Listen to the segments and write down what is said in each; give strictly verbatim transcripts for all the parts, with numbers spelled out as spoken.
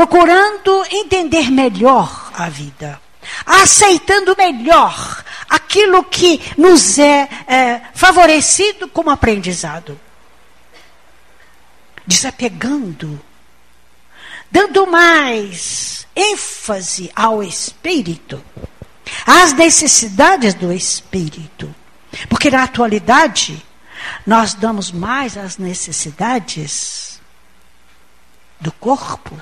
procurando entender melhor a vida, aceitando melhor aquilo que nos é, é favorecido como aprendizado, desapegando, dando mais ênfase ao espírito, às necessidades do espírito, porque na atualidade nós damos mais às necessidades do corpo,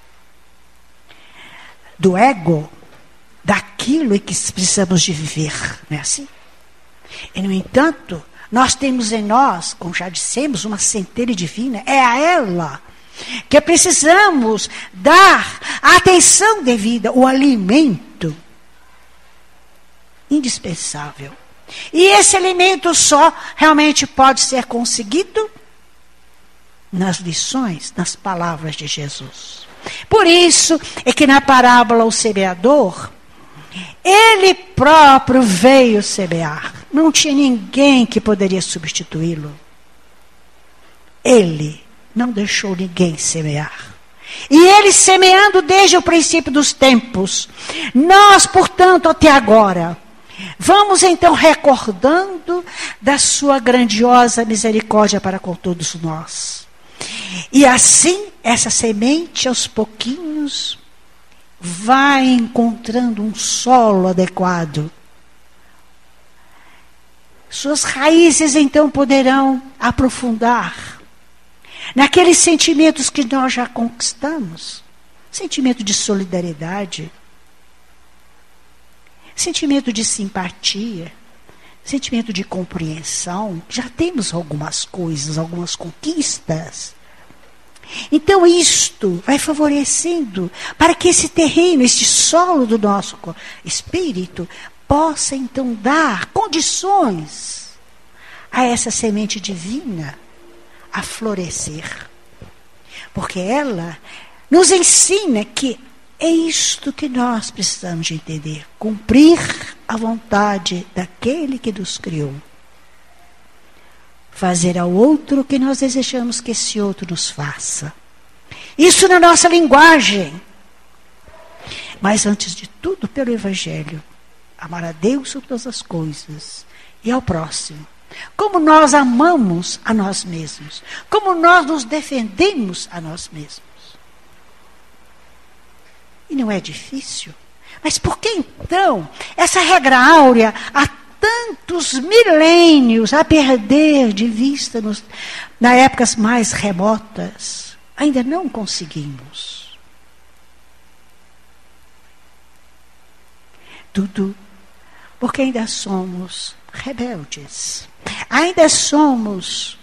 do ego, daquilo em que precisamos de viver, não é assim? E, no entanto, nós temos em nós, como já dissemos, uma centelha divina, é a ela que precisamos dar a atenção devida, o alimento indispensável. E esse alimento só realmente pode ser conseguido nas lições, nas palavras de Jesus. Por isso é que na parábola o semeador, ele próprio veio semear. Não tinha ninguém que poderia substituí-lo. Ele não deixou ninguém semear. E ele semeando desde o princípio dos tempos. Nós, portanto, até agora, vamos então recordando da sua grandiosa misericórdia para com todos nós. E assim, essa semente, aos pouquinhos, vai encontrando um solo adequado. Suas raízes, então, poderão aprofundar naqueles sentimentos que nós já conquistamos. Sentimento de solidariedade, sentimento de simpatia, sentimento de compreensão. Já temos algumas coisas, algumas conquistas. Então isto vai favorecendo para que esse terreno, este solo do nosso espírito possa então dar condições a essa semente divina a florescer. Porque ela nos ensina que é isto que nós precisamos de entender. Cumprir a vontade daquele que nos criou. Fazer ao outro o que nós desejamos que esse outro nos faça. Isso na nossa linguagem. Mas antes de tudo, pelo Evangelho. Amar a Deus sobre todas as coisas e ao próximo. Como nós amamos a nós mesmos. Como nós nos defendemos a nós mesmos. E não é difícil. Mas por que então essa regra áurea há tantos milênios a perder de vista nos, nas épocas mais remotas? Ainda não conseguimos. Tudo porque ainda somos rebeldes. Ainda somos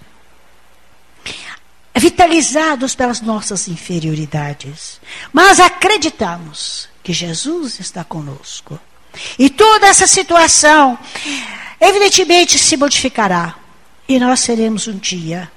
vitalizados pelas nossas inferioridades. Mas acreditamos que Jesus está conosco. E toda essa situação, evidentemente, se modificará. E nós seremos um dia,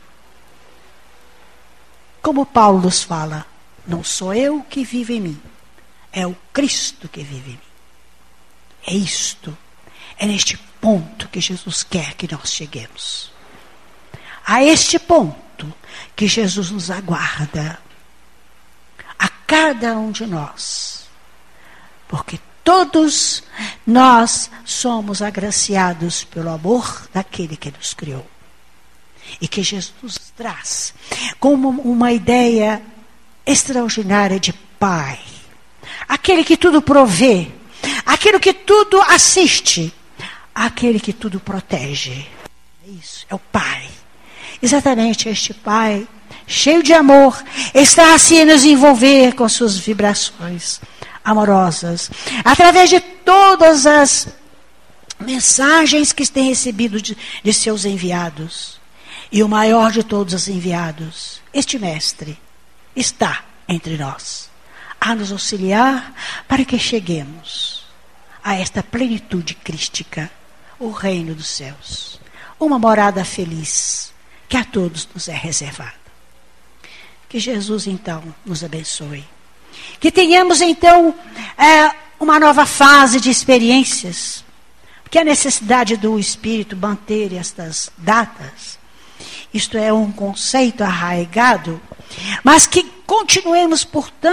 como Paulo nos fala, não sou eu que vivo em mim, é o Cristo que vive em mim. É isto, é neste ponto que Jesus quer que nós cheguemos. A este ponto que Jesus nos aguarda, a cada um de nós. Porque todos nós somos agraciados pelo amor daquele que nos criou. E que Jesus traz como uma ideia extraordinária de Pai. Aquele que tudo provê, aquele que tudo assiste, aquele que tudo protege. É isso, é o Pai. Exatamente este Pai, cheio de amor, está assim a nos envolver com suas vibrações amorosas, através de todas as mensagens que tem recebido de, de seus enviados. E o maior de todos os enviados, este Mestre, está entre nós, a nos auxiliar para que cheguemos a esta plenitude crística, o reino dos céus, uma morada feliz que a todos nos é reservada. Que Jesus, então, nos abençoe. Que tenhamos, então, é, uma nova fase de experiências. Porque a necessidade do Espírito manter estas datas, isto é um conceito arraigado, mas que continuemos, portanto,